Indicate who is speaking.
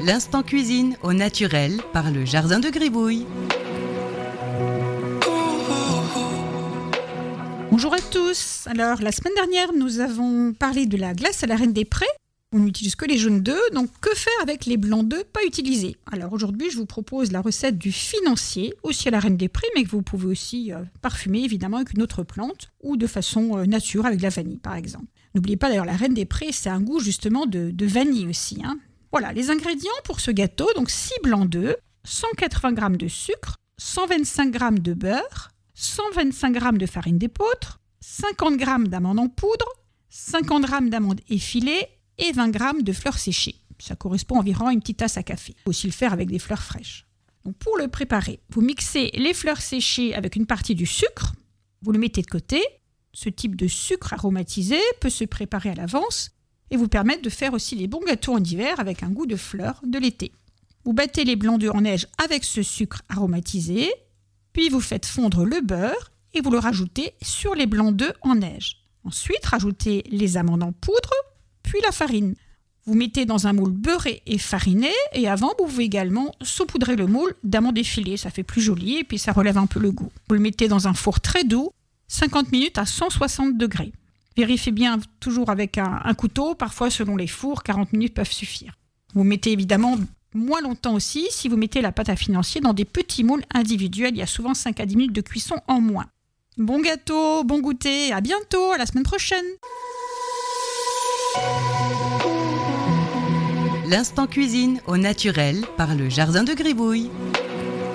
Speaker 1: L'instant cuisine au naturel par le Jardin de Gribouille.
Speaker 2: Bonjour à tous. Alors, la semaine dernière, nous avons parlé de la glace à la Reine des Prés. On n'utilise que les jaunes d'œufs, donc que faire avec les blancs d'œufs pas utilisés? Alors aujourd'hui, je vous propose la recette du financier, aussi à la Reine des Prés, mais que vous pouvez aussi parfumer évidemment avec une autre plante ou de façon nature avec de la vanille par exemple. N'oubliez pas d'ailleurs, la Reine des Prés, c'est un goût justement de vanille aussi. Voilà, les ingrédients pour ce gâteau, donc 6 blancs d'œufs, 180 g de sucre, 125 g de beurre, 125 g de farine d'épeautre, 50 g d'amandes en poudre, 50 g d'amandes effilées et 20 g de fleurs séchées. Ça correspond environ à une petite tasse à café. Il faut aussi le faire avec des fleurs fraîches. Donc pour le préparer, vous mixez les fleurs séchées avec une partie du sucre. Vous le mettez de côté. Ce type de sucre aromatisé peut se préparer à l'avance et vous permettre de faire aussi les bons gâteaux en hiver avec un goût de fleurs de l'été. Vous battez les blancs d'œufs en neige avec ce sucre aromatisé, puis vous faites fondre le beurre et vous le rajoutez sur les blancs d'œufs en neige. Ensuite, rajoutez les amandes en poudre, puis la farine. Vous mettez dans un moule beurré et fariné et avant, vous pouvez également saupoudrer le moule d'amandes effilées. Ça fait plus joli et puis ça relève un peu le goût. Vous le mettez dans un four très doux, 50 minutes à 160 degrés. Vérifiez bien toujours avec un couteau, parfois selon les fours, 40 minutes peuvent suffire. Vous mettez évidemment moins longtemps aussi si vous mettez la pâte à financier dans des petits moules individuels. Il y a souvent 5 à 10 minutes de cuisson en moins. Bon gâteau, bon goûter, à bientôt, à la semaine prochaine.
Speaker 1: L'instant cuisine au naturel par le Jardin de Gribouille.